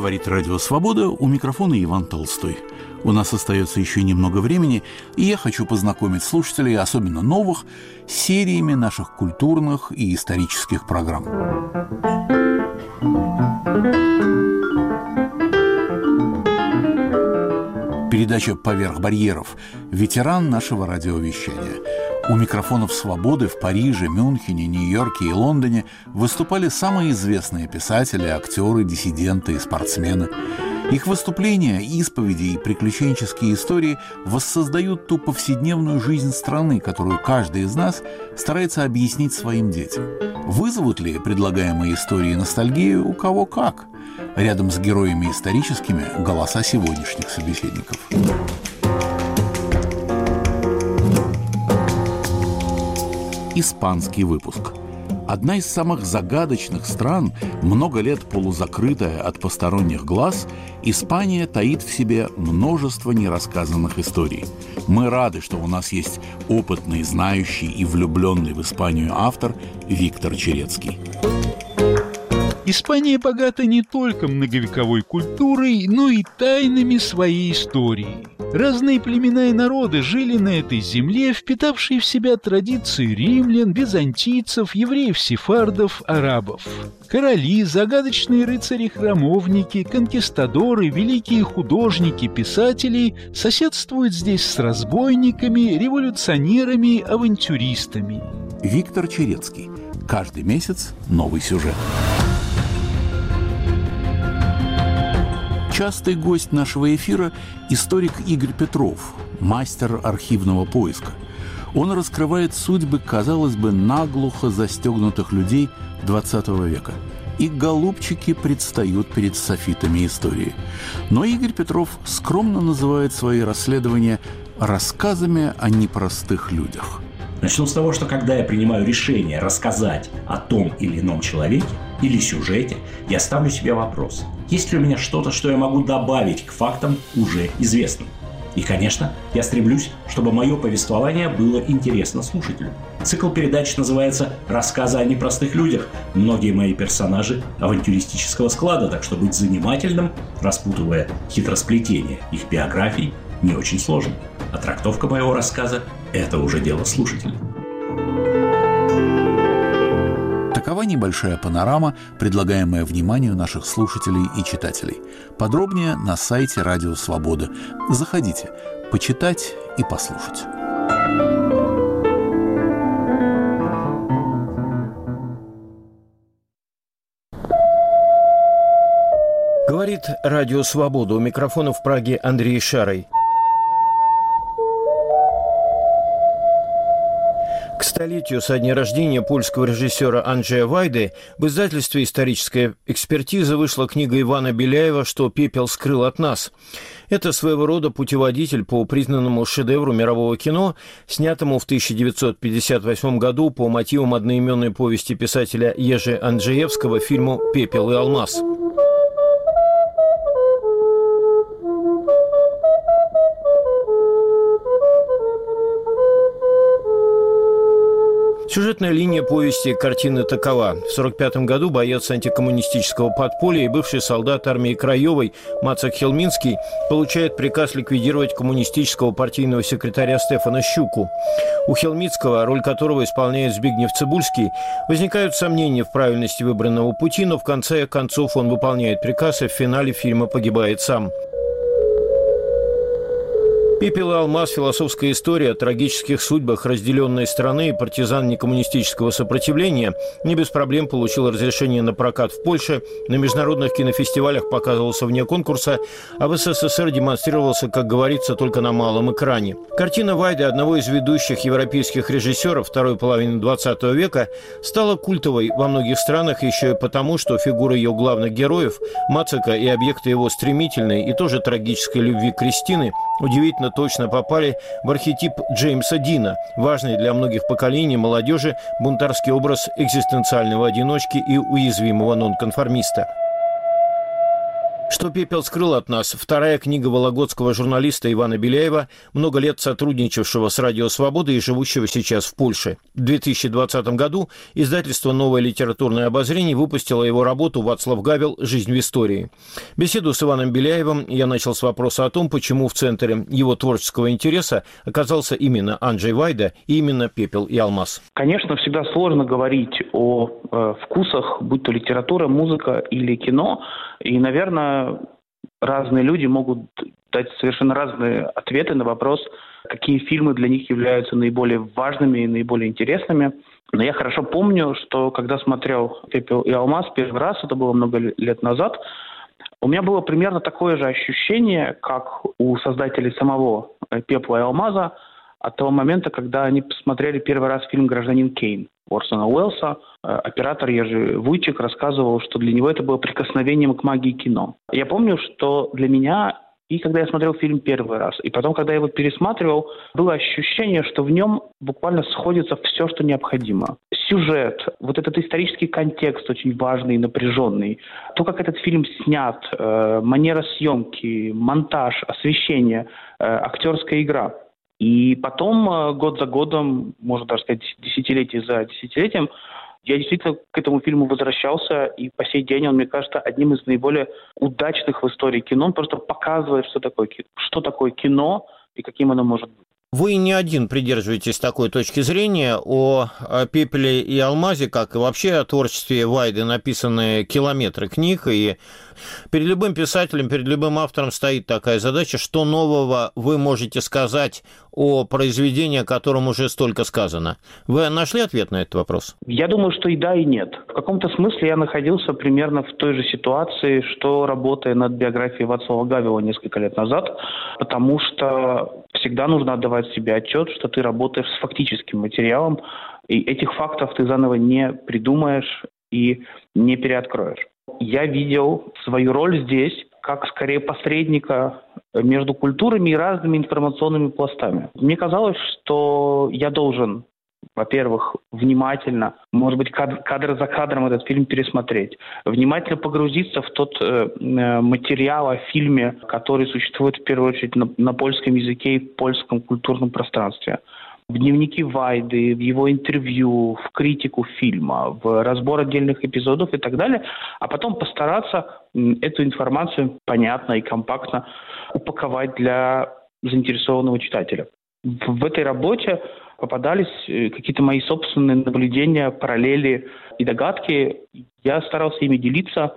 Говорит Радио Свобода, у микрофона Иван Толстой. У нас остается еще немного времени, и я хочу познакомить слушателей, особенно новых, с сериями наших культурных и исторических программ. Передача «Поверх барьеров» – ветеран нашего радиовещания. У микрофонов «Свободы» в Париже, Мюнхене, Нью-Йорке и Лондоне выступали самые известные писатели, актеры, диссиденты и спортсмены. Их выступления, исповеди и приключенческие истории воссоздают ту повседневную жизнь страны, которую каждый из нас старается объяснить своим детям. Вызовут ли предлагаемые истории ностальгию у кого как? Рядом с героями историческими – голоса сегодняшних собеседников. Испанский выпуск. Одна из самых загадочных стран, много лет полузакрытая от посторонних глаз, Испания таит в себе множество нерассказанных историй. Мы рады, что у нас есть опытный, знающий и влюбленный в Испанию автор Виктор Черецкий. Испания богата не только многовековой культурой, но и тайнами своей истории. Разные племена и народы жили на этой земле, впитавшие в себя традиции римлян, византийцев, евреев-сефардов, арабов. Короли, загадочные рыцари-храмовники, конкистадоры, великие художники, писатели соседствуют здесь с разбойниками, революционерами, авантюристами. Виктор Черецкий. Каждый месяц новый сюжет. Частый гость нашего эфира – историк Игорь Петров, мастер архивного поиска. Он раскрывает судьбы, казалось бы, наглухо застегнутых людей XX века. И голубчики предстают перед софитами истории. Но Игорь Петров скромно называет свои расследования рассказами о непростых людях. Начну с того, что когда я принимаю решение рассказать о том или ином человеке или сюжете, я ставлю себе вопрос: есть ли у меня что-то, что я могу добавить к фактам уже известным? И, конечно, я стремлюсь, чтобы мое повествование было интересно слушателю. Цикл передач называется «Рассказы о непростых людях». Многие мои персонажи авантюристического склада, так что быть занимательным, распутывая хитросплетения их биографий, не очень сложно. А трактовка моего рассказа – это уже дело слушателя. Такова небольшая панорама, предлагаемая вниманию наших слушателей и читателей. Подробнее на сайте Радио Свобода. Заходите, почитать и послушать. Говорит Радио Свобода. У микрофона в Праге Андрей Шарой. К столетию со дня рождения польского режиссера Анджея Вайды в издательстве «Историческая экспертиза» вышла книга Ивана Беляева «Что пепел скрыл от нас». Это своего рода путеводитель по признанному шедевру мирового кино, снятому в 1958 году по мотивам одноименной повести писателя Ежи Анджеевского фильму «Пепел и алмаз». Сюжетная линия повести картины такова. В 1945 году боец антикоммунистического подполья и бывший солдат армии Краевой Мацак Хелминский получает приказ ликвидировать коммунистического партийного секретаря Стефана Щуку. У Хелминского, роль которого исполняет Збигнев Цибульский, возникают сомнения в правильности выбранного пути, но в конце концов он выполняет приказ и в финале фильма погибает сам. «Пепел и алмаз» – философская история о трагических судьбах разделенной страны и партизан некоммунистического сопротивления не без проблем получил разрешение на прокат в Польше, на международных кинофестивалях показывался вне конкурса, а в СССР демонстрировался, как говорится, только на малом экране. Картина Вайды, одного из ведущих европейских режиссеров второй половины XX века, стала культовой во многих странах еще и потому, что фигуры ее главных героев, Мацака и объекты его стремительной и тоже трагической любви Кристины, удивительно точно попали в архетип Джеймса Дина, важный для многих поколений молодежи бунтарский образ экзистенциального одиночки и уязвимого нонконформиста. Что пепел скрыл от нас? Вторая книга вологодского журналиста Ивана Беляева, много лет сотрудничавшего с «Радио Свобода» и живущего сейчас в Польше. В 2020 году издательство «Новое литературное обозрение» выпустило его работу «Вацлав Гавел. Жизнь в истории». Беседу с Иваном Беляевым я начал с вопроса о том, почему в центре его творческого интереса оказался именно Анджей Вайда и именно «Пепел и алмаз». Конечно, всегда сложно говорить о вкусах, будь то литература, музыка или кино. И, наверное, разные люди могут дать совершенно разные ответы на вопрос, какие фильмы для них являются наиболее важными и наиболее интересными. Но я хорошо помню, что когда смотрел «Пепел и алмаз» первый раз, это было много лет назад, у меня было примерно такое же ощущение, как у создателей самого «Пепла и алмаза», от того момента, когда они посмотрели первый раз фильм «Гражданин Кейн» Орсона Уэллса. Оператор Ежи Вуйчик рассказывал, что для него это было прикосновением к магии кино. Я помню, что для меня, и когда я смотрел фильм первый раз, и потом, когда я его пересматривал, было ощущение, что в нем буквально сходится все, что необходимо. Сюжет, вот этот исторический контекст очень важный и напряженный, то, как этот фильм снят, манера съемки, монтаж, освещение, актерская игра. И потом, год за годом, можно даже сказать, десятилетие за десятилетием, я действительно к этому фильму возвращался, и по сей день он, мне кажется, одним из наиболее удачных в истории кино. Он просто показывает, что такое кино и каким оно может быть. Вы не один придерживаетесь такой точки зрения. О «Пепеле и алмазе», как и вообще о творчестве Вайды, написаны километры книг, и перед любым писателем, перед любым автором стоит такая задача, что нового вы можете сказать о произведении, о котором уже столько сказано. Вы нашли ответ на этот вопрос? Я думаю, что и да, и нет. В каком-то смысле я находился примерно в той же ситуации, что работая над биографией Вацлава Гавела несколько лет назад, потому что всегда нужно отдавать себе отчет, что ты работаешь с фактическим материалом, и этих фактов ты заново не придумаешь и не переоткроешь. Я видел свою роль здесь как скорее посредника между культурами и разными информационными пластами. Мне казалось, что я должен, во-первых, внимательно, может быть, кадр за кадром этот фильм пересмотреть, внимательно погрузиться в тот материал о фильме, который существует в первую очередь на польском языке и в польском культурном пространстве. В дневники Вайды, в его интервью, в критику фильма, в разбор отдельных эпизодов и так далее, а потом постараться эту информацию понятно и компактно упаковать для заинтересованного читателя. В этой работе попадались какие-то мои собственные наблюдения, параллели и догадки. Я старался ими делиться,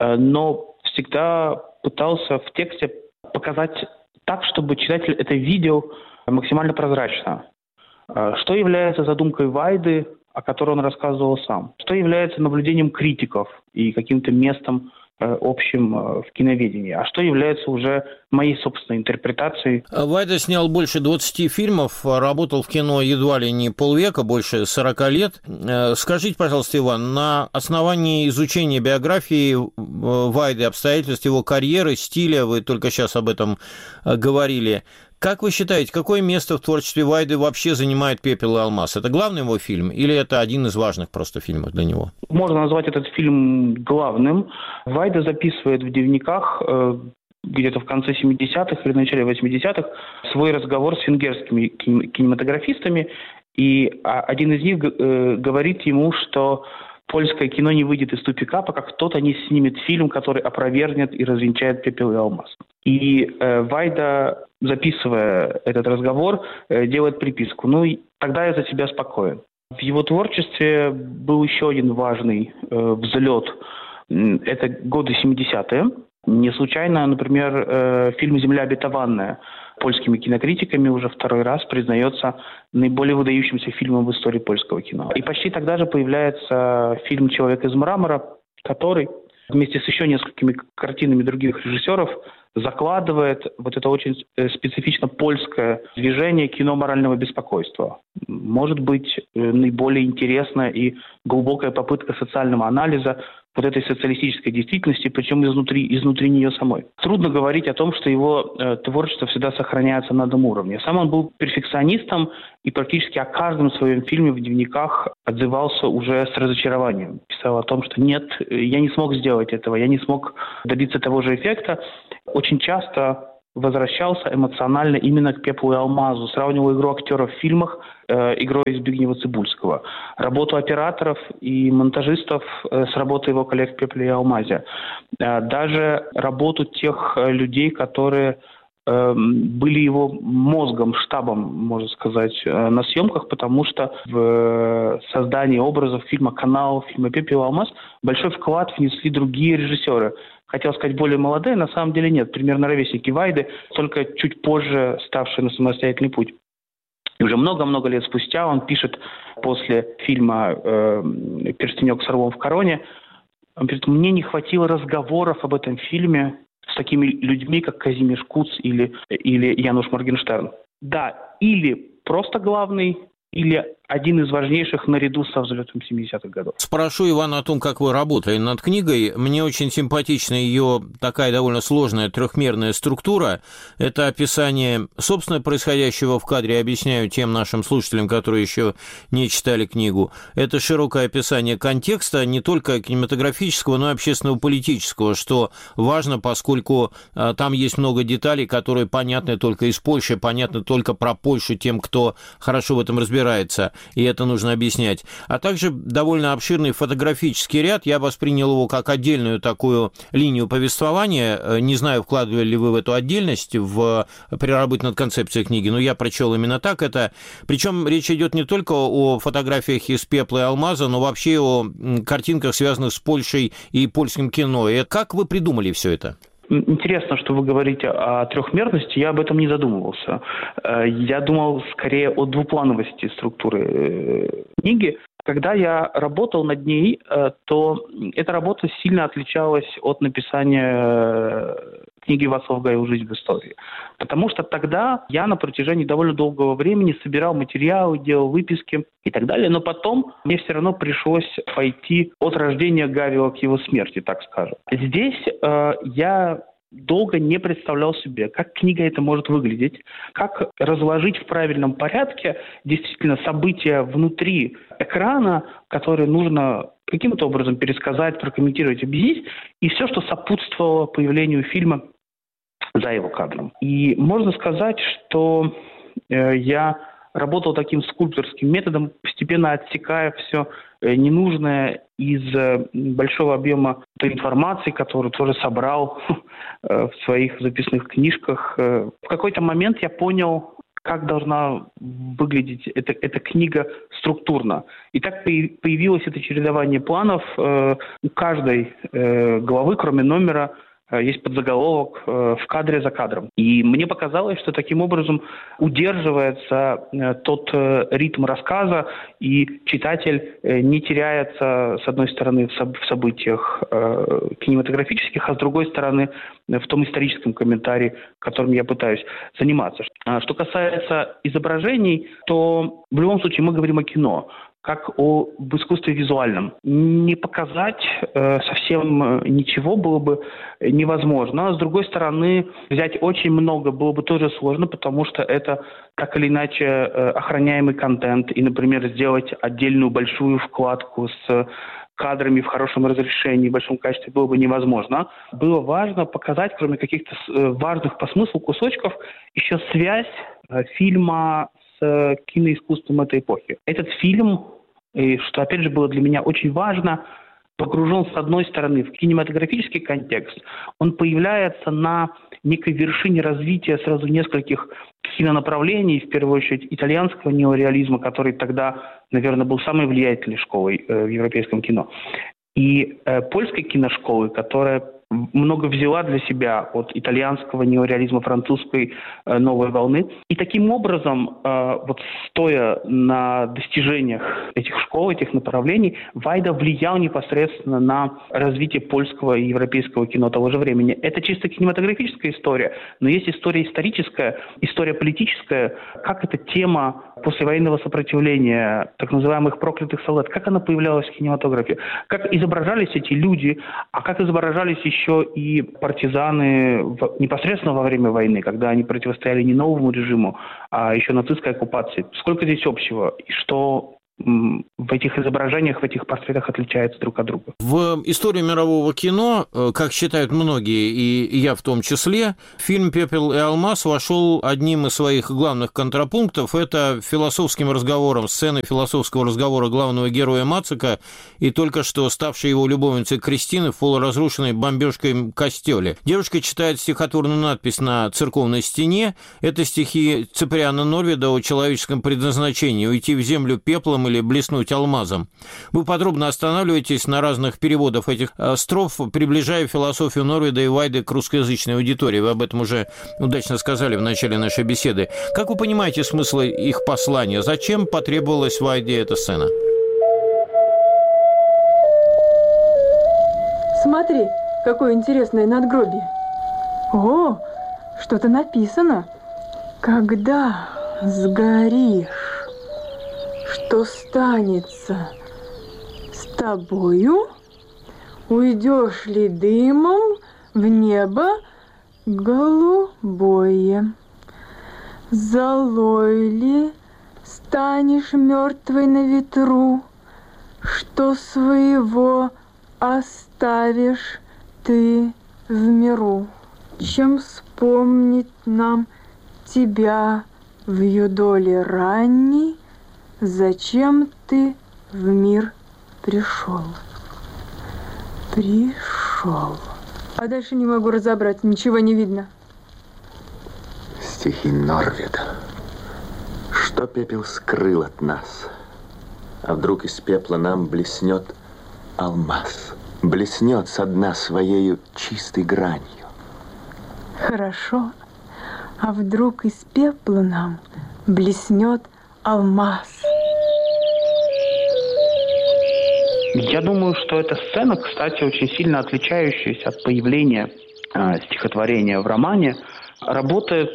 но всегда пытался в тексте показать так, чтобы читатель это видел максимально прозрачно. Что является задумкой Вайды, о которой он рассказывал сам? Что является наблюдением критиков и каким-то местом общим в киноведении? А что является уже моей собственной интерпретацией? Вайда снял больше 20 фильмов, работал в кино едва ли не полвека, больше 40 лет. Скажите, пожалуйста, Иван, на основании изучения биографии Вайды, обстоятельств его карьеры, стиля, вы только сейчас об этом говорили, как вы считаете, какое место в творчестве Вайды вообще занимает «Пепел и алмаз»? Это главный его фильм или это один из важных просто фильмов для него? Можно назвать этот фильм главным. Вайда записывает в дневниках где-то в конце 70-х или начале 80-х свой разговор с венгерскими кинематографистами, и один из них говорит ему, что польское кино не выйдет из тупика, пока кто-то не снимет фильм, который опровергнет и развенчает «Пепел и алмаз». И Вайда, записывая этот разговор, делает приписку. Ну, и тогда я за тебя спокоен. В его творчестве был еще один важный взлет. Это годы 70-е. Не случайно, например, фильм «Земля обетованная» польскими кинокритиками уже второй раз признается наиболее выдающимся фильмом в истории польского кино. И почти тогда же появляется фильм «Человек из мрамора», который вместе с еще несколькими картинами других режиссеров закладывает вот это очень специфично польское движение кино морального беспокойства. Может быть, наиболее интересная и глубокая попытка социального анализа вот этой социалистической действительности, причем изнутри нее самой. Трудно говорить о том, что его творчество всегда сохраняется на одном уровне. Сам он был перфекционистом и практически о каждом своем фильме в дневниках отзывался уже с разочарованием. Писал о том, что нет, я не смог сделать этого, я не смог добиться того же эффекта. Очень часто возвращался эмоционально именно к «Пеплу и алмазу», сравнивал игру актеров в фильмах игрой Збигнева-Цибульского, работу операторов и монтажистов с работой его коллег в «Пепле и алмазе», даже работу тех людей, которые были его мозгом, штабом, можно сказать, на съемках, потому что в создании образов фильма «Канал», фильма «Пепел и алмаз» большой вклад внесли другие режиссеры. Хотел сказать, более молодые, на самом деле нет. Примерно ровесники Вайды, только чуть позже ставшие на самостоятельный путь. И уже много-много лет спустя он пишет после фильма «Перстенек с орлом в короне», он говорит: «Мне не хватило разговоров об этом фильме с такими людьми, как Казимир Куц или Януш Моргенштерн». Да, или просто главный, или один из важнейших наряду со «Взлетом 70-х годов». Спрошу Ивана о том, как вы работали над книгой. Мне очень симпатична ее такая довольно сложная трехмерная структура. Это описание, собственно, происходящего в кадре. Объясняю тем нашим слушателям, которые еще не читали книгу. Это широкое описание контекста, не только кинематографического, но и общественно-политического, что важно, поскольку там есть много деталей, которые понятны только из Польши, понятны только про Польшу тем, кто хорошо в этом разбирается. И это нужно объяснять. А также довольно обширный фотографический ряд. Я воспринял его как отдельную такую линию повествования. Не знаю, вкладывали ли вы в эту отдельность при работе над концепцией книги, но я прочел именно так это. Причем речь идет не только о фотографиях из «Пепла и алмаза», но вообще о картинках, связанных с Польшей и польским кино. И как вы придумали все это? Интересно, что вы говорите о трехмерности, я об этом не задумывался. Я думал скорее о двуплановости структуры книги. Когда я работал над ней, то эта работа сильно отличалась от написания книги Вацлава Гавела «Жизнь в истории». Потому что тогда я на протяжении довольно долгого времени собирал материалы, делал выписки и так далее, но потом мне все равно пришлось пойти от рождения Гавела к его смерти, так скажем. Здесь я долго не представлял себе, как книга эта может выглядеть, как разложить в правильном порядке действительно события внутри экрана, которые нужно каким-то образом пересказать, прокомментировать, объяснить, и все, что сопутствовало появлению фильма за его кадром. И можно сказать, что я работал таким скульпторским методом, постепенно отсекая все ненужное из большого объема той информации, которую тоже собрал в своих записных книжках. В какой-то момент я понял, как должна выглядеть эта книга структурно. И так появилось это чередование планов. У каждой главы, кроме номера, есть подзаголовок «В кадре за кадром». И мне показалось, что таким образом удерживается тот ритм рассказа, и читатель не теряется, с одной стороны, в событиях кинематографических, а с другой стороны, в том историческом комментарии, которым я пытаюсь заниматься. Что касается изображений, то в любом случае мы говорим о кино, как об искусстве визуальном. Не показать совсем ничего было бы невозможно. А с другой стороны, взять очень много было бы тоже сложно, потому что это так или иначе охраняемый контент. И, например, сделать отдельную большую вкладку с кадрами в хорошем разрешении, в большом качестве было бы невозможно. Было важно показать, кроме каких-то важных по смыслу кусочков, еще связь фильма с киноискусством этой эпохи. Этот фильм, что опять же было для меня очень важно, погружен с одной стороны в кинематографический контекст. Он появляется на некой вершине развития сразу нескольких кинонаправлений, в первую очередь итальянского неореализма, который тогда, наверное, был самой влиятельной школой в европейском кино, и польской киношколы, которая много взяла для себя от итальянского неореализма, французской новой волны. И таким образом, вот стоя на достижениях этих школ, этих направлений, Вайда влиял непосредственно на развитие польского и европейского кино того же времени. Это чисто кинематографическая история, но есть история историческая, история политическая, как эта тема послевоенного сопротивления, так называемых проклятых солдат, как она появлялась в кинематографе, как изображались эти люди, а как изображались еще и партизаны непосредственно во время войны, когда они противостояли не новому режиму, а еще нацистской оккупации. Сколько здесь общего и что в этих изображениях, в этих портретах отличается друг от друга. В истории мирового кино, как считают многие, и я в том числе, фильм «Пепел и алмаз» вошел одним из своих главных контрапунктов. Это философским разговором, сценой философского разговора главного героя Мацика и только что ставшей его любовницей Кристины в полуразрушенной бомбежкой костеле. Девушка читает стихотворную надпись на церковной стене. Это стихи Циприана Норвида о человеческом предназначении – уйти в землю пеплом или блеснуть алмазом. Вы подробно останавливаетесь на разных переводах этих строф, приближая философию Норвида и Вайды к русскоязычной аудитории. Вы об этом уже удачно сказали в начале нашей беседы. Как вы понимаете смысл их послания? Зачем потребовалась Вайде эта сцена? Смотри, какое интересное надгробие. О, что-то написано. Когда сгоришь, что станется с тобою? Уйдешь ли дымом в небо голубое? Золой ли станешь мертвой на ветру, что своего оставишь ты в миру? Чем вспомнить нам тебя в юдоле ранней? Зачем ты в мир пришел? Пришел. А дальше не могу разобрать, ничего не видно. Стихи Норвида. Что пепел скрыл от нас, а вдруг из пепла нам блеснет алмаз. Блеснет со дна своею чистой гранью. Хорошо. А вдруг из пепла нам блеснет алмаз? Я думаю, что эта сцена, кстати, очень сильно отличающаяся от появления стихотворения в романе, работает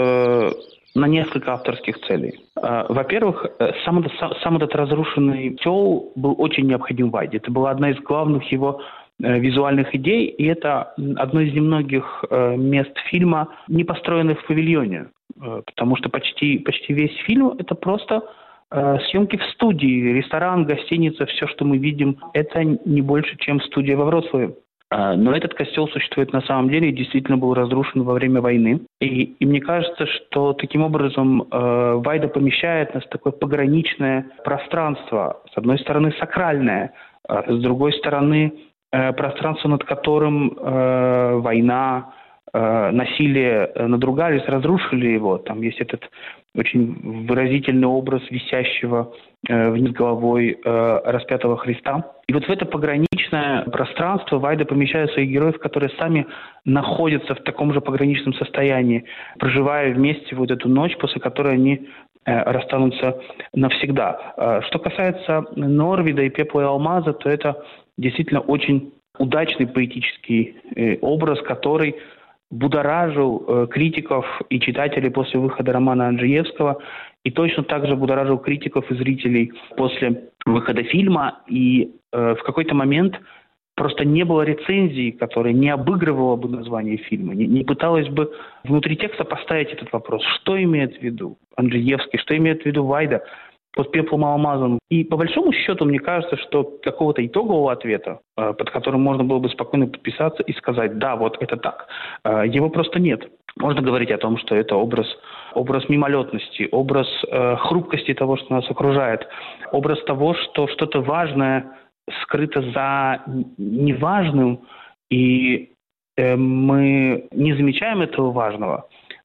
на несколько авторских целей. Во-первых, сам этот разрушенный котел был очень необходим Вайде. Это была одна из главных его визуальных идей, и это одно из немногих мест фильма, не построенных в павильоне, потому что почти весь фильм – это просто съемки в студии, ресторан, гостиница, все, что мы видим, это не больше, чем студия во Вроцлаве. Но этот костел существует на самом деле и действительно был разрушен во время войны. И мне кажется, что таким образом Вайда помещает нас в такое пограничное пространство. С одной стороны, сакральное, с другой стороны, пространство, над которым война, насилие надругались, разрушили его. Там есть этот очень выразительный образ висящего вниз головой распятого Христа. И вот в это пограничное пространство Вайда помещает своих героев, которые сами находятся в таком же пограничном состоянии, проживая вместе вот эту ночь, после которой они расстанутся навсегда. Что касается Норвида и «Пепла и алмаза», то это действительно очень удачный поэтический образ, который будоражил критиков и читателей после выхода романа Анджеевского, и точно так же будоражил критиков и зрителей после выхода фильма. И в какой-то момент просто не было рецензии, которая не обыгрывала бы название фильма, не пыталась бы внутри текста поставить этот вопрос. Что имеет в виду Анджеевский, что имеет в виду Вайда под «Пеплом и алмазом». И по большому счету, мне кажется, что какого-то итогового ответа, под которым можно было бы спокойно подписаться и сказать, да, вот это так, его просто нет. Можно говорить о том, что это образ мимолетности, образ хрупкости того, что нас окружает, образ того, что что-то важное скрыто за неважным, и мы не замечаем этого важного.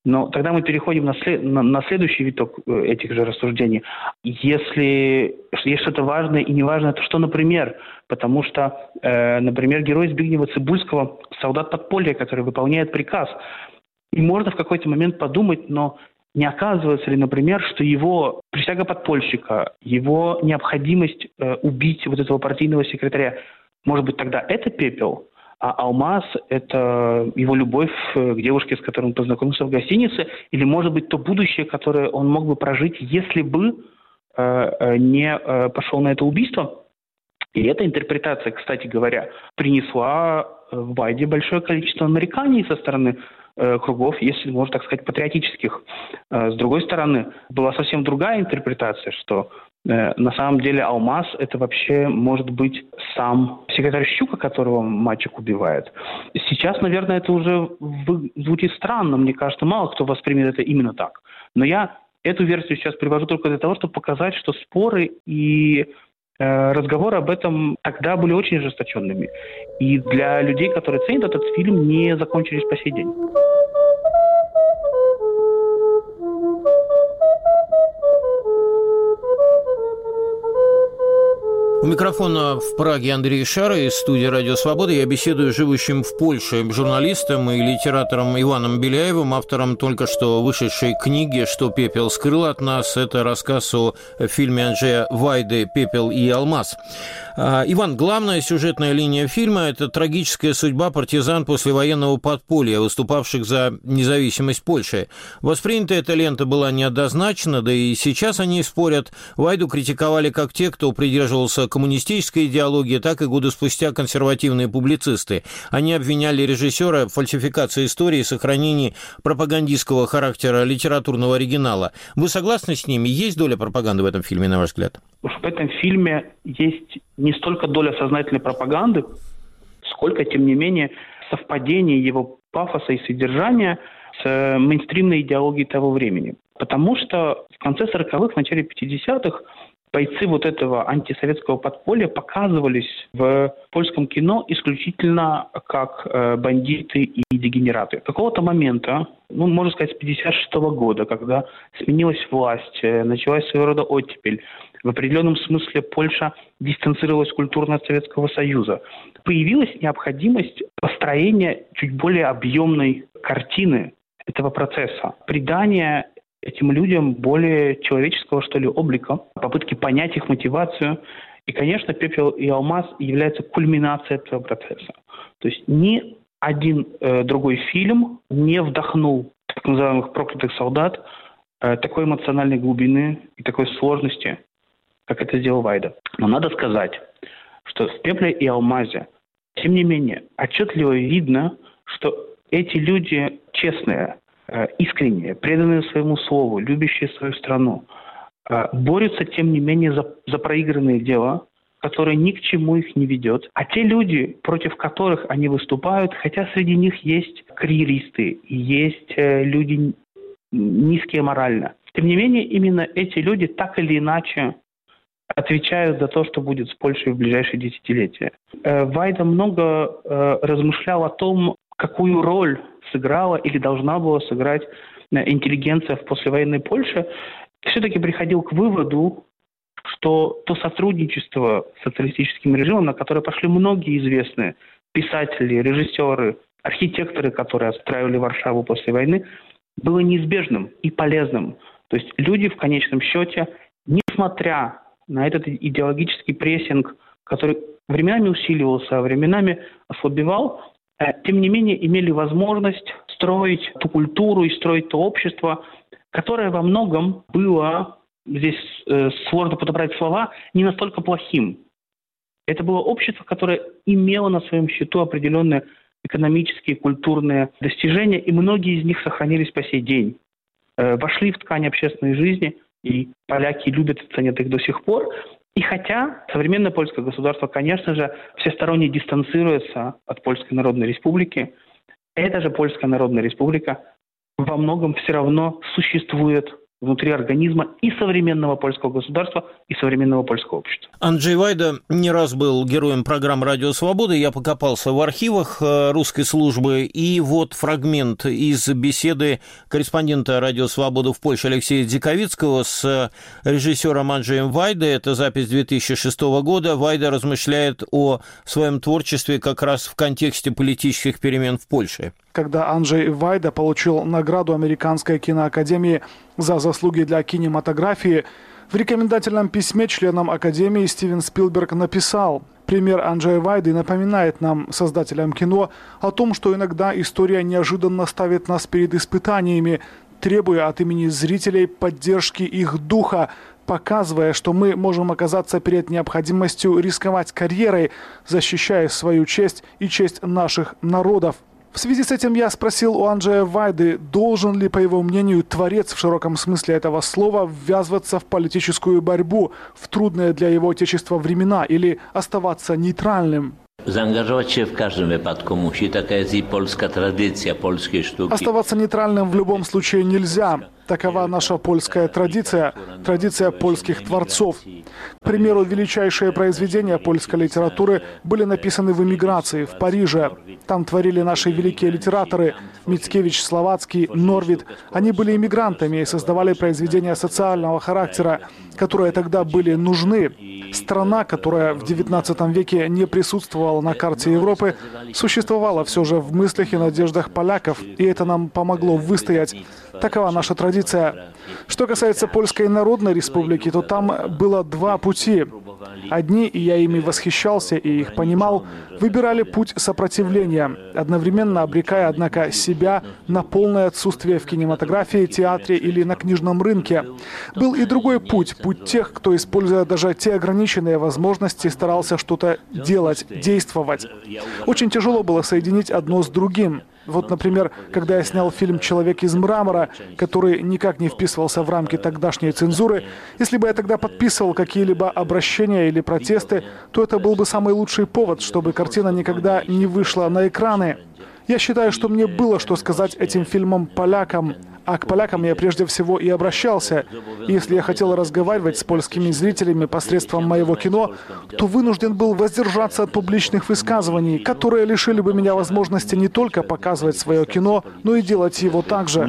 Но тогда мы переходим на следующий виток этих же рассуждений. Если есть что-то важное и неважное, то что, например? Потому что, например, герой Збигнева Цибульского – солдат подполья, который выполняет приказ. И можно в какой-то момент подумать, но не оказывается ли, например, что его присяга подпольщика, его необходимость убить вот этого партийного секретаря, может быть, тогда это пепел? А алмаз – это его любовь к девушке, с которой он познакомился в гостинице, или, может быть, то будущее, которое он мог бы прожить, если бы не пошел на это убийство. И эта интерпретация, кстати говоря, принесла Вайде большое количество нареканий со стороны кругов, если можно так сказать, патриотических. С другой стороны, была совсем другая интерпретация, что на самом деле алмаз – это вообще может быть сам секретарь Щука, которого мальчик убивает. Сейчас, наверное, это уже звучит странно. Мне кажется, мало кто воспримет это именно так. Но я эту версию сейчас привожу только для того, чтобы показать, что споры и разговоры об этом тогда были очень ожесточенными. И для людей, которые ценят этот фильм, не закончились по сей день. У микрофона в Праге Андрей Шара из студии «Радио Свобода». Я беседую с живущим в Польше журналистом и литератором Иваном Беляевым, автором только что вышедшей книги «Что пепел скрыл от нас». Это рассказ о фильме Анджея Вайды «Пепел и алмаз». Иван, главная сюжетная линия фильма – это трагическая судьба партизан послевоенного подполья, выступавших за независимость Польши. Воспринята эта лента была неоднозначно, да и сейчас они спорят. Вайду критиковали как те, кто придерживался коммунистической идеологии, так и годы спустя консервативные публицисты. Они обвиняли режиссера в фальсификации истории и сохранении пропагандистского характера литературного оригинала. Вы согласны с ними? Есть доля пропаганды в этом фильме, на ваш взгляд? В этом фильме есть не столько доля сознательной пропаганды, сколько, тем не менее, совпадение его пафоса и содержания с мейнстримной идеологией того времени. Потому что в конце 40-х, в начале 50-х бойцы вот этого антисоветского подполья показывались в польском кино исключительно как бандиты и дегенераты. Какого-то момента, можно сказать, с 56-го года, когда сменилась власть, началась своего рода оттепель, в определенном смысле Польша дистанцировалась культурно от Советского Союза, появилась необходимость построения чуть более объемной картины этого процесса, придания этим людям более человеческого, что ли, облика, попытки понять их мотивацию. И, конечно, «Пепел и алмаз» является кульминацией этого процесса. То есть ни один другой фильм не вдохнул так называемых проклятых солдат такой эмоциональной глубины и такой сложности, как это сделал Вайда. Но надо сказать, что в «Пепле и алмазе», тем не менее, отчетливо видно, что эти люди честные, искренние, преданные своему слову, любящие свою страну, борются, тем не менее, за проигранные дела, которые ни к чему их не ведет. А те люди, против которых они выступают, хотя среди них есть карьеристы и есть люди низкие морально, тем не менее, именно эти люди так или иначе отвечают за то, что будет с Польшей в ближайшие десятилетия. Вайда много размышлял о том, какую роль сыграла или должна была сыграть интеллигенция в послевоенной Польше, все-таки приходил к выводу, что то сотрудничество с социалистическим режимом, на которое пошли многие известные писатели, режиссеры, архитекторы, которые отстраивали Варшаву после войны, было неизбежным и полезным. То есть люди в конечном счете, несмотря на этот идеологический прессинг, который временами усиливался, а временами ослабевал, тем не менее имели возможность строить ту культуру и строить то общество, которое во многом было, здесь сложно подобрать слова, не настолько плохим. Это было общество, которое имело на своем счету определенные экономические, культурные достижения, и многие из них сохранились по сей день. Вошли в ткань общественной жизни, и поляки любят и ценят их до сих пор. И хотя современное польское государство, конечно же, всесторонне дистанцируется от Польской Народной Республики, эта же Польская Народная Республика во многом все равно существует внутри организма и современного польского государства, и современного польского общества. Анджей Вайда не раз был героем программы «Радио Свобода». Я покопался в архивах русской службы, и вот фрагмент из беседы корреспондента «Радио Свобода» в Польше Алексея Дзиковицкого с режиссером Анджеем Вайдой. Это запись 2006 года. Вайда размышляет о своем творчестве как раз в контексте политических перемен в Польше. Когда Анджей Вайда получил награду Американской киноакадемии за заслуги для кинематографии, в рекомендательном письме членам Академии Стивен Спилберг написал: «Пример Анджея Вайды напоминает нам, создателям кино, о том, что иногда история неожиданно ставит нас перед испытаниями, требуя от имени зрителей поддержки их духа, показывая, что мы можем оказаться перед необходимостью рисковать карьерой, защищая свою честь и честь наших народов». В связи с этим я спросил у Анджея Вайды, должен ли, по его мнению, творец в широком смысле этого слова ввязываться в политическую борьбу в трудные для его отечества времена или оставаться нейтральным. Заангажировать się w każdym wypadku musi. Taka jest i polska tradycja polskiej sztuki. Оставаться нейтральным в любом случае нельзя. Такова наша польская традиция, традиция польских творцов. К примеру, величайшие произведения польской литературы были написаны в эмиграции, в Париже. Там творили наши великие литераторы Мицкевич, Словацкий, Норвид. Они были эмигрантами и создавали произведения социального характера, которые тогда были нужны. Страна, которая в XIX веке не присутствовала на карте Европы, существовала все же в мыслях и надеждах поляков, и это нам помогло выстоять. Такова наша традиция. Что касается Польской Народной Республики, то там было два пути. Одни, и я ими восхищался и их понимал, выбирали путь сопротивления, одновременно обрекая, однако, себя на полное отсутствие в кинематографии, театре или на книжном рынке. Был и другой путь, путь тех, кто, используя даже те ограниченные возможности, старался что-то делать, действовать. Очень тяжело было соединить одно с другим. Вот, например, когда я снял фильм «Человек из мрамора», который никак не вписывался в рамки тогдашней цензуры, если бы я тогда подписывал какие-либо обращения или протесты, то это был бы самый лучший повод, чтобы картина никогда не вышла на экраны. Я считаю, что мне было что сказать этим фильмом полякам, а к полякам я прежде всего и обращался. И если я хотел разговаривать с польскими зрителями посредством моего кино, то вынужден был воздержаться от публичных высказываний, которые лишили бы меня возможности не только показывать свое кино, но и делать его также.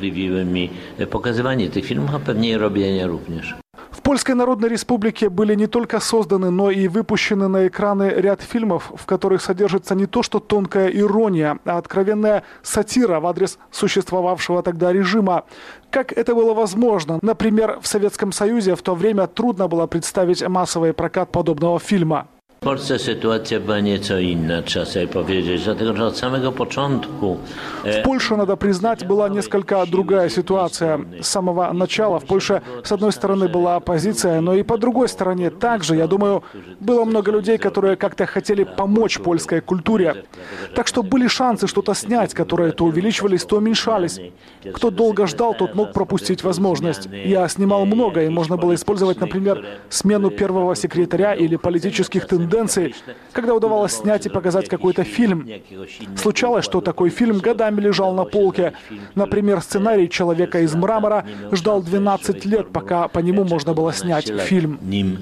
Показывание этих фильмов, а pewnie и robienia również. В Польской Народной Республике были не только созданы, но и выпущены на экраны ряд фильмов, в которых содержится не то что тонкая ирония, а откровенная сатира в адрес существовавшего тогда режима. Как это было возможно? Например, в Советском Союзе в то время трудно было представить массовый прокат подобного фильма. W Polsce sytuacja była nieco inna, trzeba sobie powiedzieć, dlatego że od samego początku... В Польше, надо признать, была несколько другая ситуация. С самого начала в Польше, с одной стороны, была оппозиция, но и по другой стороне также, я думаю, было много людей, которые как-то хотели помочь польской культуре. Так что были шансы что-то снять, которые то увеличивались, то уменьшались. Кто долго ждал, тот мог пропустить возможность. Я снимал много, и можно было использовать, например, смену первого секретаря или политических тенденций, когда удавалось снять и показать какой-то фильм. Случалось, что такой фильм годами лежал на полке. Например, сценарий «Человека из мрамора» ждал 12 лет, пока по нему можно было снять фильм.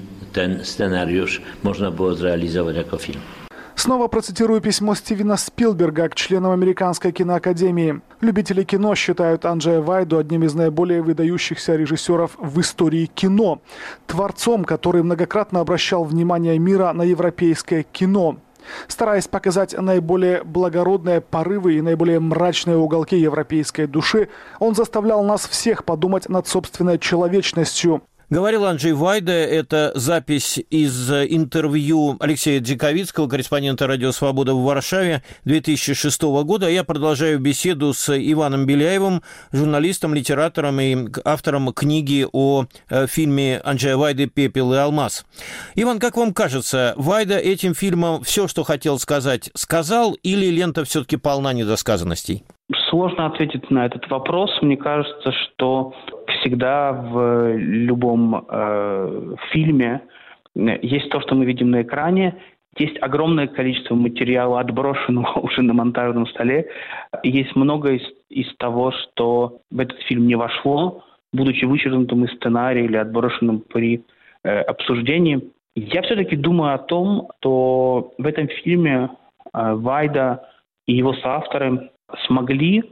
Снова процитирую письмо Стивена Спилберга к членам Американской киноакадемии. Любители кино считают Анджея Вайду одним из наиболее выдающихся режиссеров в истории кино. Творцом, который многократно обращал внимание мира на европейское кино. Стараясь показать наиболее благородные порывы и наиболее мрачные уголки европейской души, он заставлял нас всех подумать над собственной человечностью. Говорил Анджей Вайда. Это запись из интервью Алексея Дзиковицкого, корреспондента «Радио Свобода» в Варшаве 2006 года. Я продолжаю беседу с Иваном Беляевым, журналистом, литератором и автором книги о фильме Анджея Вайды «Пепел и алмаз». Иван, как вам кажется, Вайда этим фильмом все, что хотел сказать, сказал, или лента все-таки полна недосказанностей? Сложно ответить на этот вопрос. Мне кажется, что всегда в любом фильме есть то, что мы видим на экране. Есть огромное количество материала, отброшенного уже на монтажном столе. Есть много из того, что в этот фильм не вошло, будучи вычеркнутым из сценария или отброшенным при обсуждении. Я все-таки думаю о том, что в этом фильме Вайда и его соавторы смогли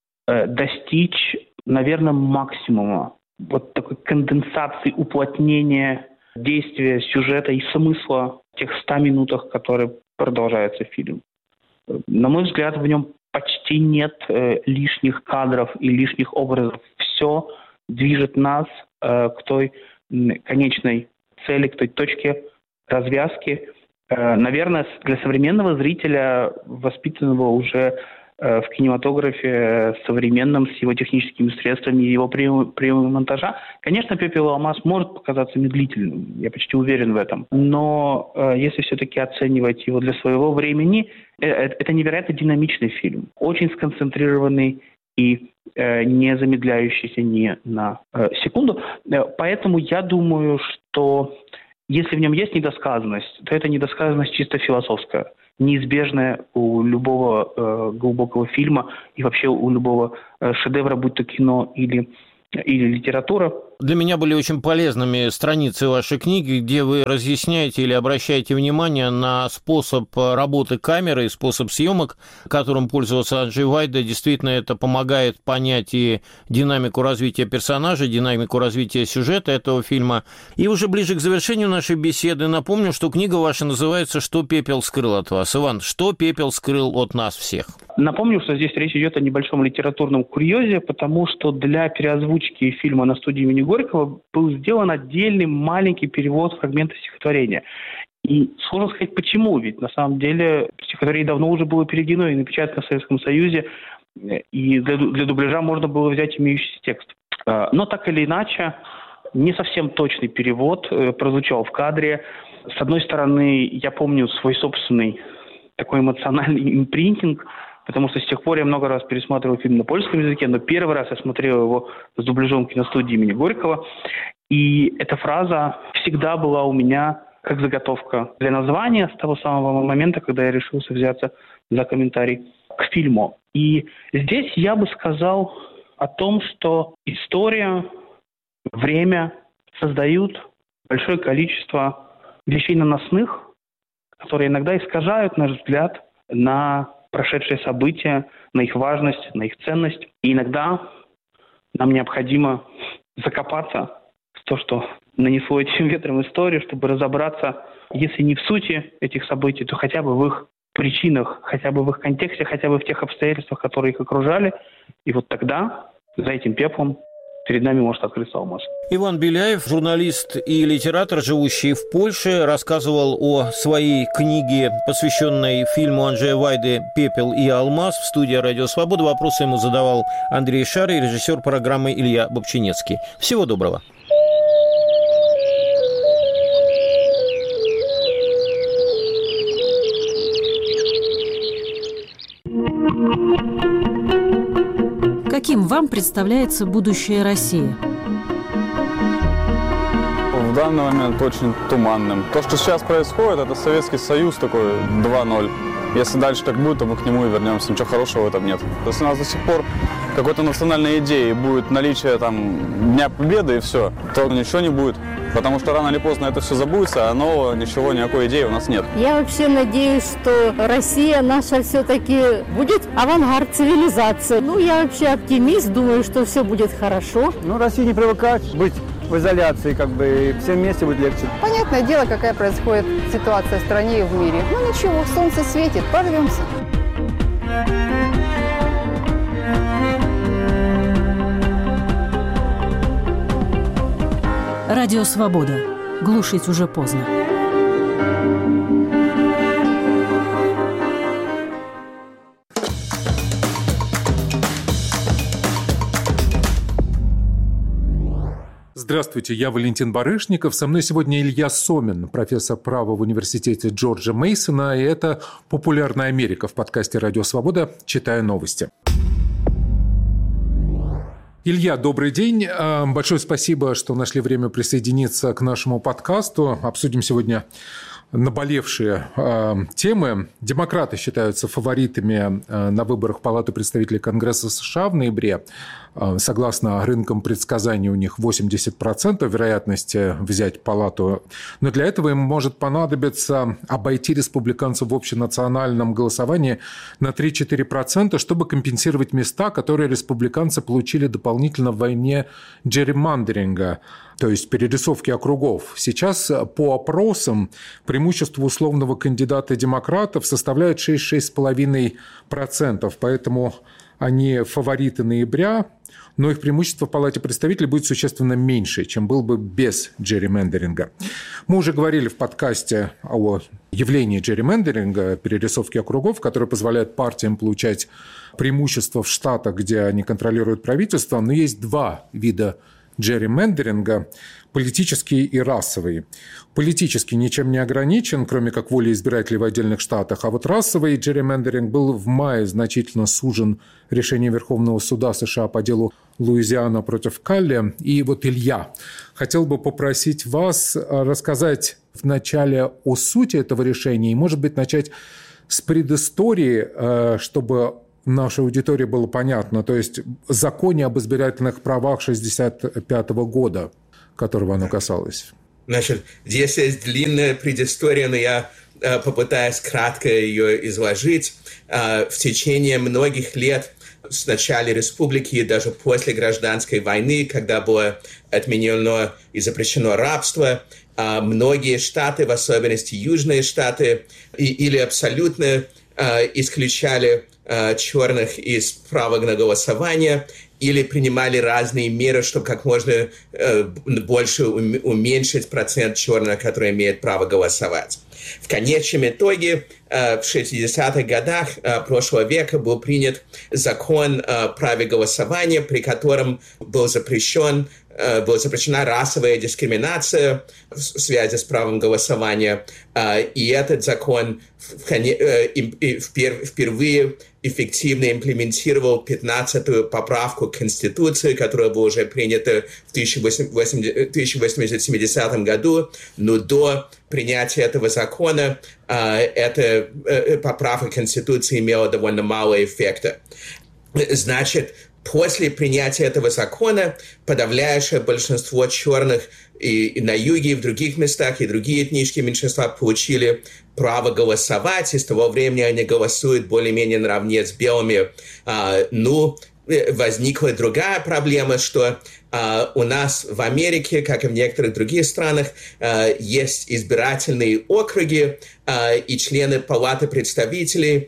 достичь, наверное, максимума вот такой конденсации, уплотнения действия, сюжета и смысла в тех 100 минутах, которые продолжается фильм. На мой взгляд, в нем почти нет лишних кадров и лишних образов. Все движет нас к той конечной цели, к той точке развязки. Наверное, для современного зрителя, воспитанного уже в кинематографе современном, с его техническими средствами и его приемами монтажа, конечно, «Пепел и алмаз» может показаться медлительным, я почти уверен в этом. Но если все-таки оценивать его для своего времени, это невероятно динамичный фильм, очень сконцентрированный и не замедляющийся ни на секунду. Поэтому я думаю, что если в нем есть недосказанность, то это недосказанность чисто философская, неизбежная у любого глубокого фильма и вообще у любого шедевра, будь то кино или литература. Для меня были очень полезными страницы вашей книги, где вы разъясняете или обращаете внимание на способ работы камеры и способ съемок, которым пользовался Анджей Вайда. Действительно, это помогает понять и динамику развития персонажей, динамику развития сюжета этого фильма. И уже ближе к завершению нашей беседы напомню, что книга ваша называется «Что пепел скрыл от вас». Иван, что пепел скрыл от нас всех? Напомню, что здесь речь идет о небольшом литературном курьезе, потому что для переозвучки фильма на студии имени Горького был сделан отдельный маленький перевод фрагмента стихотворения. И сложно сказать, почему, ведь на самом деле стихотворение давно уже было переведено и напечатано в Советском Союзе, и для дубляжа можно было взять имеющийся текст. Но так или иначе, не совсем точный перевод прозвучал в кадре. С одной стороны, я помню свой собственный такой эмоциональный импринтинг, потому что с тех пор я много раз пересматривал фильм на польском языке, но первый раз я смотрел его с дубляжом киностудии имени Горького. И эта фраза всегда была у меня как заготовка для названия с того самого момента, когда я решился взяться за комментарий к фильму. И здесь я бы сказал о том, что история, время создают большое количество вещей наносных, которые иногда искажают наш взгляд на прошедшие события, на их важность, на их ценность. И иногда нам необходимо закопаться в то, что нанесло этим ветром историю, чтобы разобраться, если не в сути этих событий, то хотя бы в их причинах, хотя бы в их контексте, хотя бы в тех обстоятельствах, которые их окружали. И вот тогда за этим пеплом перед нами может открыться алмаз. Иван Беляев, журналист и литератор, живущий в Польше, рассказывал о своей книге, посвященной фильму Анджея Вайды «Пепел и алмаз». В студии «Радио Свобода» вопросы ему задавал Андрей Шар и режиссер программы Илья Бобчинецкий. Всего доброго. Каким вам представляется будущее России? В данный момент очень туманным. То, что сейчас происходит, это Советский Союз такой 2.0. Если дальше так будет, то мы к нему и вернемся. Ничего хорошего в этом нет. Если у нас до сих пор какой-то национальной идеи будет наличие там Дня Победы и все, то ничего не будет. Потому что рано или поздно это все забудется, а нового ничего, никакой идеи у нас нет. Я вообще надеюсь, что Россия наша все-таки будет авангард цивилизации. Я вообще оптимист, думаю, что все будет хорошо. России не привыкать быть в изоляции, и всем вместе будет легче. Понятное дело, какая происходит ситуация в стране и в мире. Ничего, солнце светит, прорвемся. Радио «Свобода». Глушить уже поздно. Здравствуйте, я Валентин Барышников. Со мной сегодня Илья Сомин, профессор права в университете Джорджа Мейсона, и это «Популярная Америка» в подкасте «Радио Свобода». Читаю новости. Илья, добрый день. Большое спасибо, что нашли время присоединиться к нашему подкасту. Обсудим сегодня наболевшие темы. Демократы считаются фаворитами на выборах в Палату представителей Конгресса США в ноябре. Согласно рынкам предсказаний, у них 80% вероятности взять палату. Но для этого им может понадобиться обойти республиканцев в общенациональном голосовании на 3-4%, чтобы компенсировать места, которые республиканцы получили дополнительно в войне джерримандеринга, то есть перерисовки округов. Сейчас по опросам преимущество условного кандидата демократов составляет 6-6,5%, поэтому они фавориты ноября, но их преимущество в Палате представителей будет существенно меньше, чем был бы без джерримендеринга. Мы уже говорили в подкасте о явлении джерримендеринга, перерисовки округов, которые позволяют партиям получать преимущество в штатах, где они контролируют правительство, но есть два вида джерримендеринга – политический и расовый. Политический ничем не ограничен, кроме как волей избирателей в отдельных штатах, а вот расовый джерримендеринг был в мае значительно сужен решением Верховного суда США по делу Луизиана против Калли. И вот, Илья, хотел бы попросить вас рассказать вначале о сути этого решения и, может быть, начать с предыстории, чтобы нашей аудитории было понятно, то есть законе об избирательных правах 1965 года, которого оно касалось. Значит, здесь есть длинная предыстория, но я попытаюсь кратко ее изложить. В течение многих лет с начала республики и даже после гражданской войны, когда было отменено и запрещено рабство, многие штаты, в особенности южные штаты, или абсолютно исключали черных из права на голосование или принимали разные меры, чтобы как можно больше уменьшить процент черных, которые имеют право голосовать. В конечном итоге в 60-х годах прошлого века был принят закон о праве голосования, при котором была запрещена расовая дискриминация в связи с правом голосования. И этот закон впервые эффективно имплементировал 15-ю поправку к Конституции, которая была уже принята в 1870 году, но до принятия этого закона эта поправка Конституции имела довольно мало эффекта. Значит, после принятия этого закона подавляющее большинство черных и на юге, и в других местах, и другие этнические меньшинства получили право голосовать, и с того времени они голосуют более-менее наравне с белыми. Возникла другая проблема, что у нас в Америке, как и в некоторых других странах, есть избирательные округи, и члены Палаты представителей,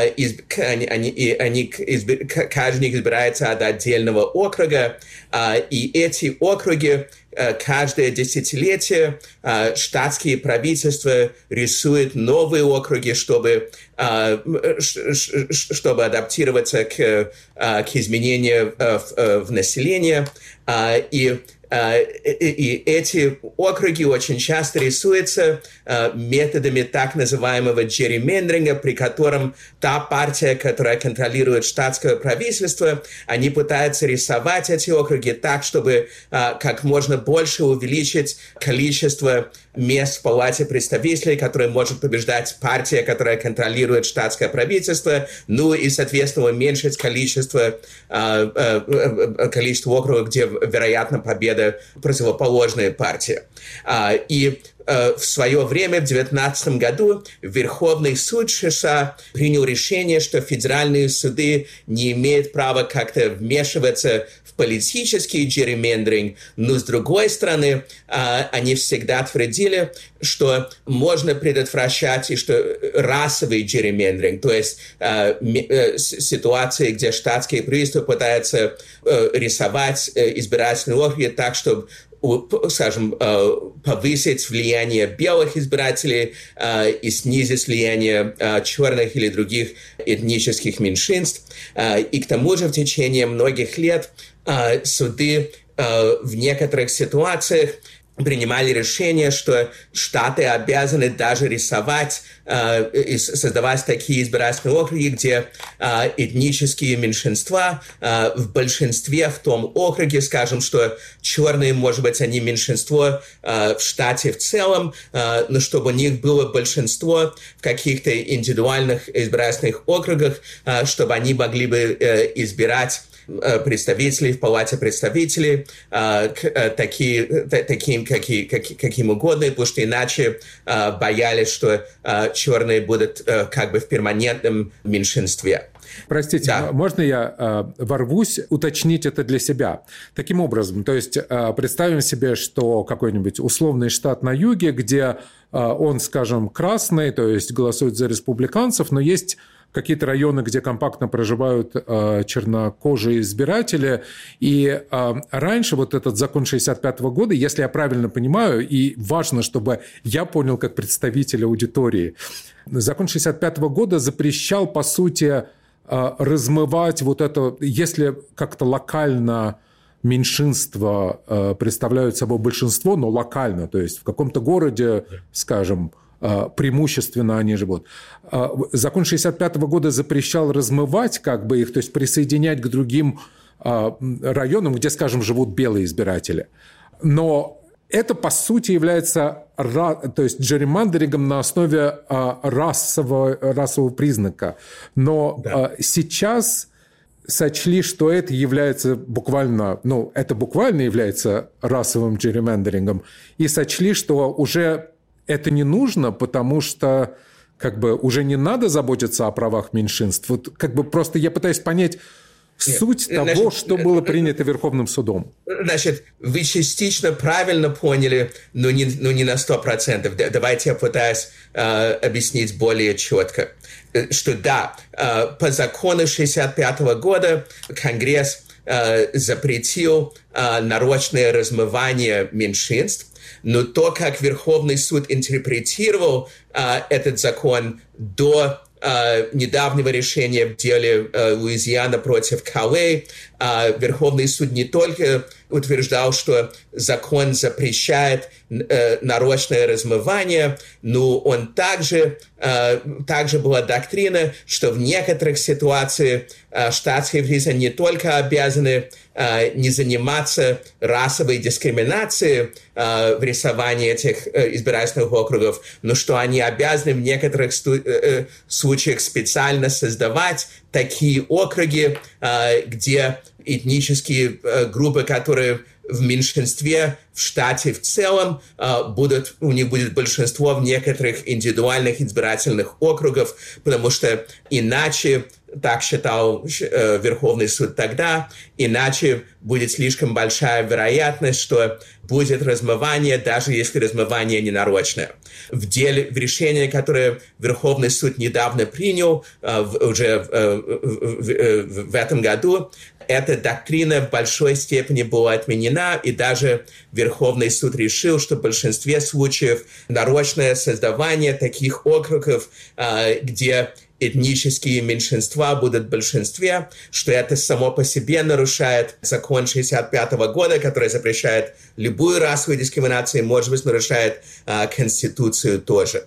каждый избирается от отдельного округа, и эти округи каждое десятилетие штатские правительства рисуют новые округи, чтобы адаптироваться к изменениям в населении. И эти округи очень часто рисуются методами так называемого джерримендеринга, при котором та партия, которая контролирует штатское правительство, они пытаются рисовать эти округи так, чтобы как можно больше увеличить количество мест в Палате представителей, которые может побеждать партия, которая контролирует штатское правительство, и, соответственно, уменьшить количество округов, где вероятна победа противоположной партии. И в свое время, в 2019 году, Верховный суд США принял решение, что федеральные суды не имеют права как-то вмешиваться в политический джерримендеринг, но, с другой стороны, они всегда твердили, что можно предотвращать и что расовый джерримендеринг, то есть ситуации, где штатские правительства пытаются рисовать избирательные округи так, чтобы, скажем, повысить влияние белых избирателей и снизить влияние черных или других этнических меньшинств. И к тому же в течение многих лет суды в некоторых ситуациях принимали решение, что штаты обязаны даже рисовать и создавать такие избирательные округи, где этнические меньшинства в большинстве в том округе, скажем, что черные, может быть, они меньшинство в штате в целом, но чтобы у них было большинство в каких-то индивидуальных избирательных округах, чтобы они могли бы избирать представителей в Палате представителей, таким, каким угодно, потому что иначе боялись, что черные будут как бы в перманентном меньшинстве. Простите, да. Можно я ворвусь уточнить это для себя? Таким образом, то есть представим себе, что какой-нибудь условный штат на юге, где он, скажем, красный, то есть голосует за республиканцев, но есть какие-то районы, где компактно проживают чернокожие избиратели. И раньше вот этот закон 1965 года, если я правильно понимаю, и важно, чтобы я понял как представитель аудитории, закон 1965 года запрещал, по сути, размывать вот это, если как-то локально меньшинства представляют собой большинство, но локально, то есть в каком-то городе, скажем, преимущественно они живут. Закон 1965 года запрещал размывать как бы их, то есть присоединять к другим районам, где, скажем, живут белые избиратели. Но это, по сути, является то есть джерримандерингом на основе расового признака. Но сейчас сочли, что это является буквально, это буквально является расовым джерримандерингом, и сочли, что уже это не нужно, потому что как бы уже не надо заботиться о правах меньшинств. Вот как бы просто я пытаюсь понять суть того, что было принято Верховным судом. Значит, вы частично правильно поняли, но не на 100%. Давайте я пытаюсь объяснить более четко. Что да, по закону 1965 года Конгресс запретил нарочное размывание меньшинств, но то, как Верховный суд интерпретировал этот закон до недавнего решения в деле Луизиана против Каллей, Верховный суд не только утверждал, что закон запрещает нарочное размывание, но он также была доктрина, что в некоторых ситуациях штатские правительства не только обязаны не заниматься расовой дискриминацией в рисовании этих избирательных округов, но что они обязаны в некоторых случаях специально создавать такие округи, где этнические группы, которые в меньшинстве в штате в целом, у них будет большинство в некоторых индивидуальных избирательных округах, потому что иначе, так считал Верховный суд тогда, иначе будет слишком большая вероятность, что будет размывание, даже если размывание не нарочное. В решении, которое Верховный суд недавно принял, уже в этом году, эта доктрина в большой степени была отменена, и даже Верховный суд решил, что в большинстве случаев нарочное создавание таких округов, где этнические меньшинства будут в большинстве, что это само по себе нарушает закон 1965 года, который запрещает любую расовую дискриминацию, может быть, нарушает Конституцию тоже.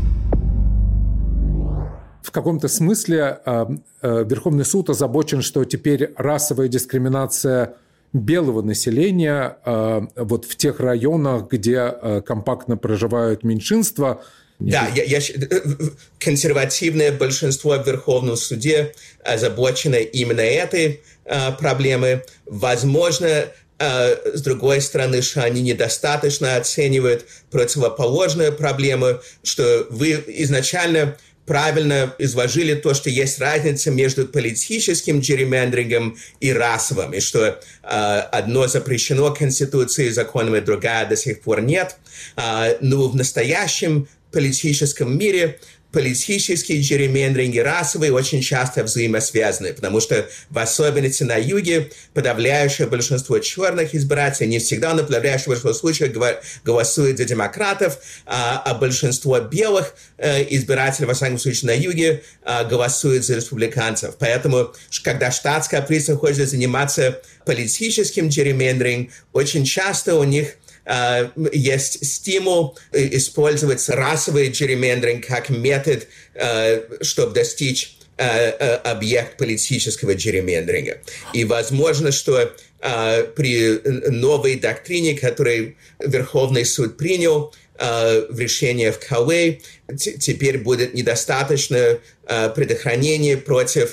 В каком-то смысле Верховный суд озабочен, что теперь расовая дискриминация белого населения вот в тех районах, где компактно проживают меньшинства. Да, консервативное большинство в Верховном суде озабочено именно этой проблемой. Возможно, с другой стороны, что они недостаточно оценивают противоположную проблему, что вы изначально правильно изложили то, что есть разница между политическим джерримендерингом и расовым, и что одно запрещено Конституцией, законом, и другая до сих пор нет. Но в настоящем политическом мире политические джерримендеринги и расовые очень часто взаимосвязаны, потому что в особенности на юге подавляющее большинство черных избирателей, не всегда, но подавляющее большинство случаев голосует за демократов, а большинство белых избирателей, во всяком случае на юге, голосует за республиканцев. Поэтому, когда штатское правительство хочет заниматься политическим джерримендерингом, очень часто у них есть стимул использовать расовый джерримендеринг как метод, чтобы достичь объект политического джерримендеринга. И возможно, что при новой доктрине, которую Верховный суд принял в решении в Кауэй, теперь будет недостаточно предохранения против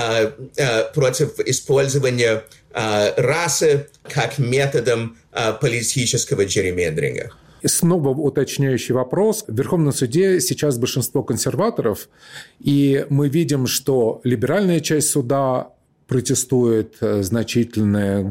использования расы как методом политического джерримендеринга. Снова уточняющий вопрос. В Верховном суде сейчас большинство консерваторов, и мы видим, что либеральная часть суда протестует, значительная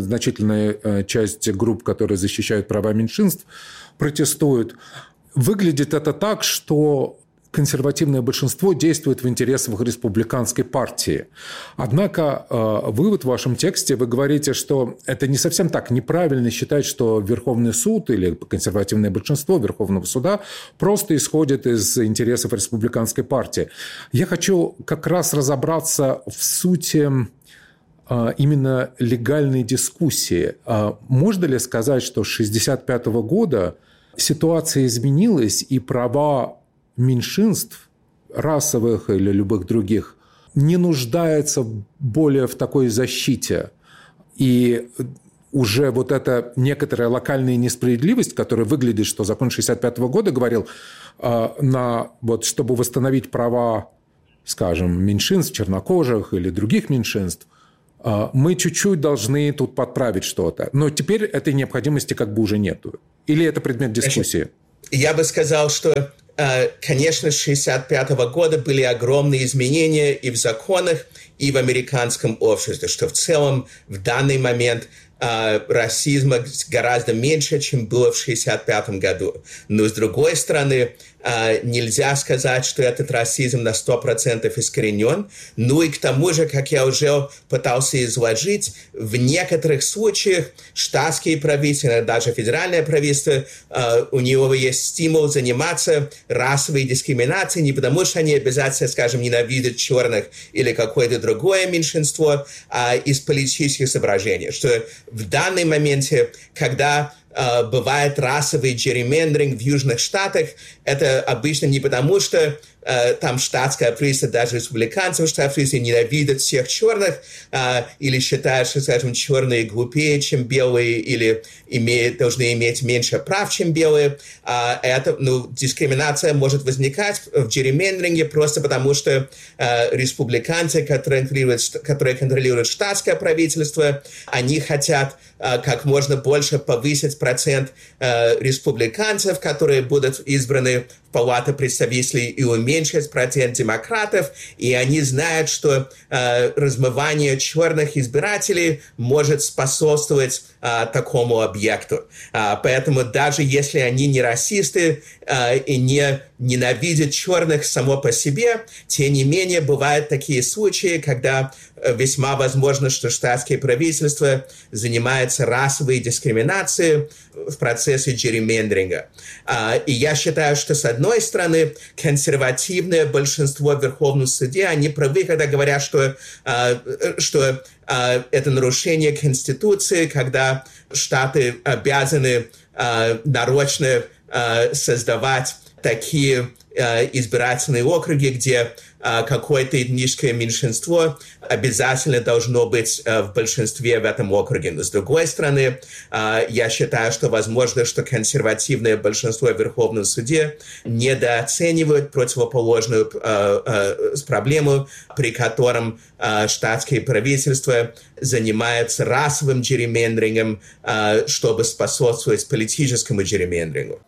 часть групп, которые защищают права меньшинств, протестуют. Выглядит это так, что консервативное большинство действует в интересах республиканской партии. Однако вывод в вашем тексте, вы говорите, что это не совсем так. Неправильно считать, что Верховный суд или консервативное большинство Верховного суда просто исходит из интересов республиканской партии. Я хочу как раз разобраться в сути именно легальной дискуссии. Можно ли сказать, что с 1965 года ситуация изменилась, и права меньшинств, расовых или любых других, не нуждаются более в такой защите? И уже вот эта некоторая локальная несправедливость, которая выглядит, что закон 1965 года говорил, чтобы восстановить права, скажем, меньшинств, чернокожих или других меньшинств, мы чуть-чуть должны тут подправить что-то. Но теперь этой необходимости как бы уже нету. Или это предмет дискуссии? Я бы сказал, что, конечно, с 1965 года были огромные изменения и в законах, и в американском обществе, что в целом в данный момент расизма гораздо меньше, чем было в 1965 году. Но, с другой стороны, нельзя сказать, что этот расизм на 100% искоренен. Ну и к тому же, как я уже пытался изложить, в некоторых случаях штатские правительства, даже федеральное правительство, у него есть стимул заниматься расовой дискриминацией, не потому что они обязательно, скажем, ненавидят черных или какое-то другое меньшинство, а из политических соображений. Что в данный моменте, когда бывает расовый джерримендеринг в Южных Штатах, это обычно не потому, что там штатское правительство, даже республиканцев штатское правительство ненавидят всех черных или считают, что, скажем, черные глупее, чем белые, или должны иметь меньше прав, чем белые. Дискриминация может возникать в джерримендеринге просто потому, что республиканцы, которые контролируют штатское правительство, они хотят как можно больше повысить процент республиканцев, которые будут избраны в Палату представителей, и уменьшить процент демократов, и они знают, что размывание черных избирателей может способствовать такому объекту. Поэтому даже если они не расисты и не ненавидят черных само по себе, тем не менее бывают такие случаи, когда весьма возможно, что штатское правительство занимается расовой дискриминацией в процессе джерримендеринга. И я считаю, что с одной стороны консервативное большинство в Верховном суде, они правы, когда говорят, что это нарушение Конституции, когда штаты обязаны нарочно создавать такие избирательные округи, где какое-то этническое меньшинство обязательно должно быть в большинстве в этом округе. Но с другой стороны, я считаю, что возможно, что консервативное большинство в Верховном суде недооценивает противоположную проблему, при котором штатские правительства занимаются расовым джерримендерингом, чтобы способствовать политическому джерримендерингу.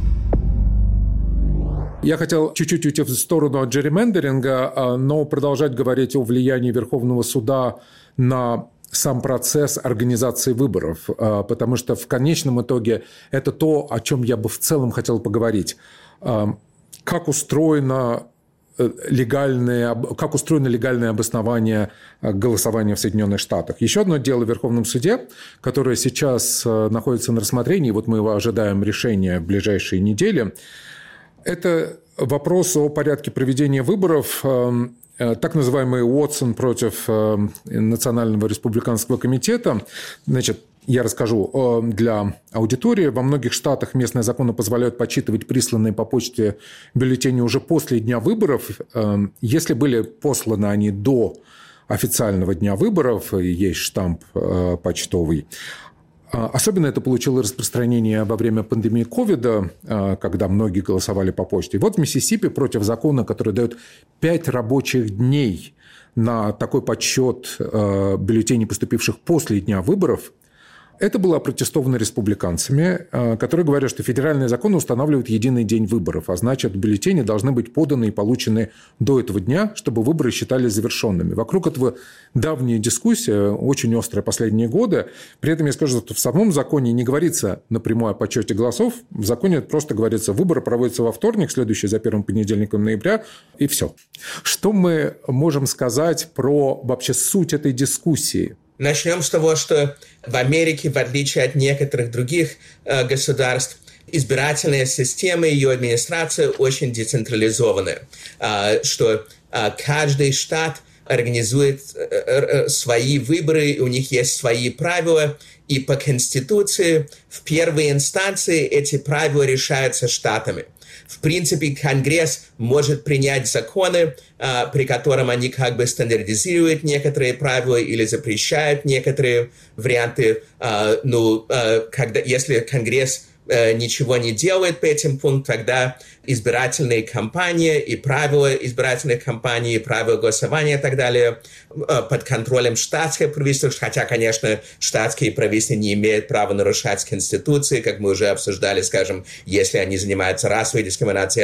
Я хотел чуть-чуть уйти в сторону от джерримендеринга, но продолжать говорить о влиянии Верховного суда на сам процесс организации выборов, потому что в конечном итоге это то, о чем я бы в целом хотел поговорить. Как устроено легальное обоснование голосования в Соединенных Штатах. Еще одно дело в Верховном суде, которое сейчас находится на рассмотрении, вот мы его ожидаем решения в ближайшие недели. Это вопрос о порядке проведения выборов, так называемый Уотсон против Национального республиканского комитета. Значит, Я расскажу для аудитории. Во многих штатах местные законы позволяют подсчитывать присланные по почте бюллетени уже после дня выборов. Если были посланы они до официального дня выборов, есть штамп почтовый. Особенно это получило распространение во время пандемии ковида, когда многие голосовали по почте. И вот в Миссисипи против закона, который дает 5 рабочих дней на такой подсчет бюллетеней, поступивших после дня выборов, это было опротестовано республиканцами, которые говорят, что федеральные законы устанавливают единый день выборов, а значит, бюллетени должны быть поданы и получены до этого дня, чтобы выборы считались завершенными. Вокруг этого давняя дискуссия, очень острая последние годы. При этом я скажу, что в самом законе не говорится напрямую о подсчете голосов. В законе просто говорится, выборы проводятся во вторник, следующий за первым понедельником ноября, и все. Что мы можем сказать про вообще суть этой дискуссии? Начнем с того, что в Америке, в отличие от некоторых других государств, избирательная система и ее администрация очень децентрализованы, что каждый штат организует свои выборы, у них есть свои правила, и по Конституции в первой инстанции эти правила решаются штатами. В принципе, Конгресс может принять законы, при котором они как бы стандартизируют некоторые правила или запрещают некоторые варианты. Если Конгресс ничего не делает по этим пунктам, тогда избирательные кампании и правила избирательных кампаний, и правила голосования и так далее под контролем штатских правительств, хотя, конечно, штатские правительства не имеют права нарушать Конституцию, как мы уже обсуждали, скажем, если они занимаются расовой дискриминацией,